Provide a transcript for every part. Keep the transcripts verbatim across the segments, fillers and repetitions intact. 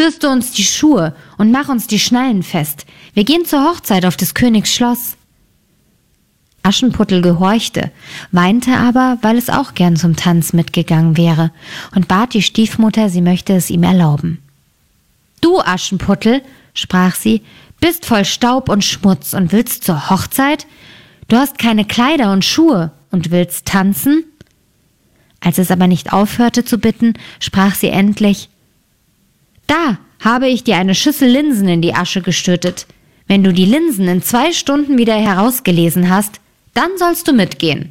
bürste uns die Schuhe und mach uns die Schnallen fest. Wir gehen zur Hochzeit auf des Königs Schloss. Aschenputtel gehorchte, weinte aber, weil es auch gern zum Tanz mitgegangen wäre, und bat die Stiefmutter, sie möchte es ihm erlauben. »Du, Aschenputtel«, sprach sie, »bist voll Staub und Schmutz und willst zur Hochzeit? Du hast keine Kleider und Schuhe und willst tanzen?« Als es aber nicht aufhörte zu bitten, sprach sie endlich, »Da habe ich dir eine Schüssel Linsen in die Asche gestürtet. Wenn du die Linsen in zwei Stunden wieder herausgelesen hast, dann sollst du mitgehen.«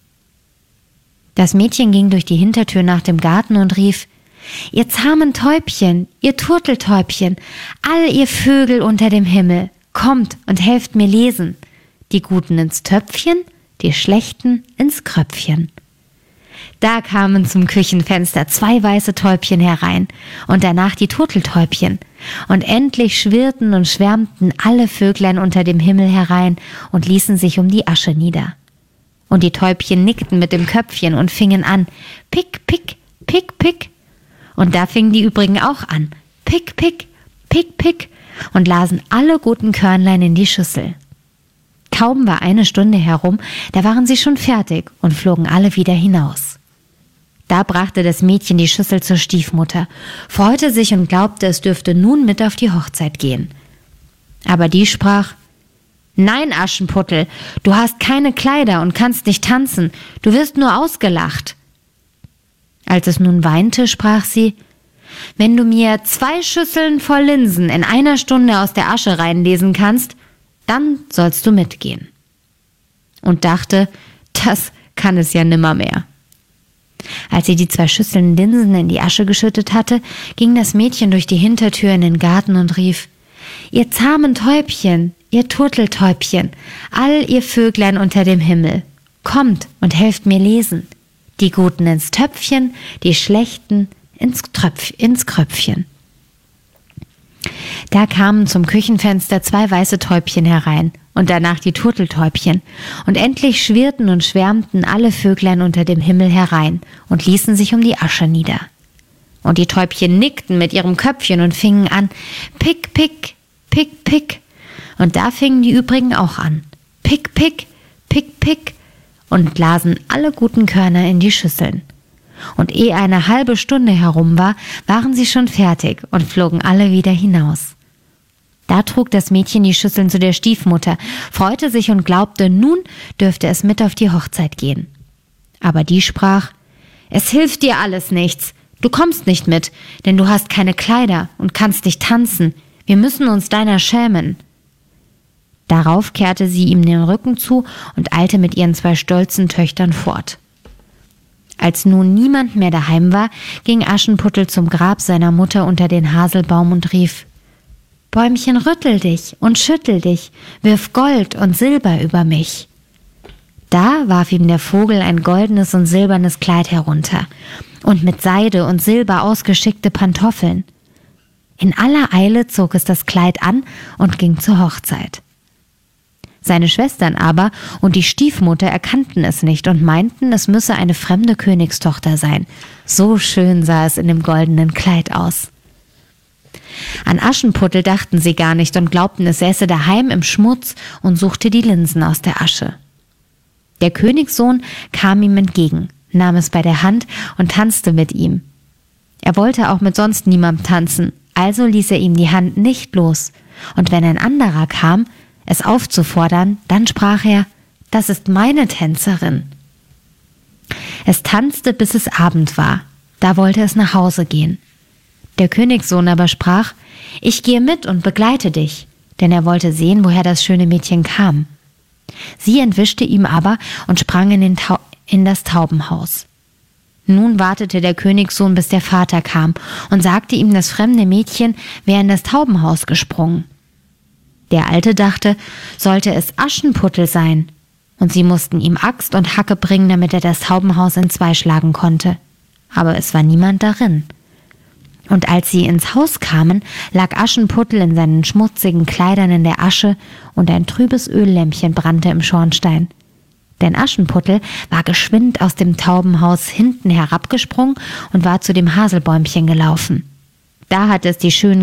Das Mädchen ging durch die Hintertür nach dem Garten und rief, »Ihr zahmen Täubchen, ihr Turteltäubchen, all ihr Vögel unter dem Himmel, kommt und helft mir lesen. Die Guten ins Töpfchen, die Schlechten ins Kröpfchen.« Da kamen zum Küchenfenster zwei weiße Täubchen herein und danach die Turteltäubchen. Und endlich schwirrten und schwärmten alle Vöglein unter dem Himmel herein und ließen sich um die Asche nieder. Und die Täubchen nickten mit dem Köpfchen und fingen an, pick, pick, pick, pick. Und da fingen die übrigen auch an, pick, pick, pick, pick, und lasen alle guten Körnlein in die Schüssel. Kaum war eine Stunde herum, da waren sie schon fertig und flogen alle wieder hinaus. Da brachte das Mädchen die Schüssel zur Stiefmutter, freute sich und glaubte, es dürfte nun mit auf die Hochzeit gehen. Aber die sprach, »Nein, Aschenputtel, du hast keine Kleider und kannst nicht tanzen, du wirst nur ausgelacht.« Als es nun weinte, sprach sie, »Wenn du mir zwei Schüsseln voll Linsen in einer Stunde aus der Asche reinlesen kannst, dann sollst du mitgehen.« Und dachte, das kann es ja nimmermehr. Als sie die zwei Schüsseln Linsen in die Asche geschüttet hatte, ging das Mädchen durch die Hintertür in den Garten und rief, »Ihr zahmen Täubchen, ihr Turteltäubchen, all ihr Vöglein unter dem Himmel, kommt und helft mir lesen. Die Guten ins Töpfchen, die Schlechten ins, Tröpf, ins Kröpfchen.« Da kamen zum Küchenfenster zwei weiße Täubchen herein und danach die Turteltäubchen, und endlich schwirrten und schwärmten alle Vöglein unter dem Himmel herein und ließen sich um die Asche nieder. Und die Täubchen nickten mit ihrem Köpfchen und fingen an, pick, pick, pick, pick. Und da fingen die übrigen auch an, pick, pick, pick, pick, und lasen alle guten Körner in die Schüsseln. Und ehe eine halbe Stunde herum war, waren sie schon fertig und flogen alle wieder hinaus. Da trug das Mädchen die Schüsseln zu der Stiefmutter, freute sich und glaubte, nun dürfte es mit auf die Hochzeit gehen. Aber die sprach, »Es hilft dir alles nichts, du kommst nicht mit, denn du hast keine Kleider und kannst nicht tanzen, wir müssen uns deiner schämen.« Darauf kehrte sie ihm den Rücken zu und eilte mit ihren zwei stolzen Töchtern fort. Als nun niemand mehr daheim war, ging Aschenputtel zum Grab seiner Mutter unter den Haselbaum und rief, »Bäumchen, rüttel dich und schüttel dich, wirf Gold und Silber über mich.« Da warf ihm der Vogel ein goldenes und silbernes Kleid herunter und mit Seide und Silber ausgeschickte Pantoffeln. In aller Eile zog es das Kleid an und ging zur Hochzeit. Seine Schwestern aber und die Stiefmutter erkannten es nicht und meinten, es müsse eine fremde Königstochter sein. So schön sah es in dem goldenen Kleid aus. An Aschenputtel dachten sie gar nicht und glaubten, es säße daheim im Schmutz und suchte die Linsen aus der Asche. Der Königssohn kam ihm entgegen, nahm es bei der Hand und tanzte mit ihm. Er wollte auch mit sonst niemandem tanzen, also ließ er ihm die Hand nicht los. Und wenn ein anderer kam, es aufzufordern, dann sprach er, »Das ist meine Tänzerin.« Es tanzte, bis es Abend war. Da wollte es nach Hause gehen. Der Königssohn aber sprach, »Ich gehe mit und begleite dich«, denn er wollte sehen, woher das schöne Mädchen kam. Sie entwischte ihm aber und sprang in, den Tau- in das Taubenhaus. Nun wartete der Königssohn, bis der Vater kam und sagte ihm, das fremde Mädchen wäre in das Taubenhaus gesprungen. Der Alte dachte, sollte es Aschenputtel sein, und sie mussten ihm Axt und Hacke bringen, damit er das Taubenhaus entzwei schlagen konnte. Aber es war niemand darin. Und als sie ins Haus kamen, lag Aschenputtel in seinen schmutzigen Kleidern in der Asche und ein trübes Öllämpchen brannte im Schornstein. Denn Aschenputtel war geschwind aus dem Taubenhaus hinten herabgesprungen und war zu dem Haselbäumchen gelaufen. Da hatte es die schönen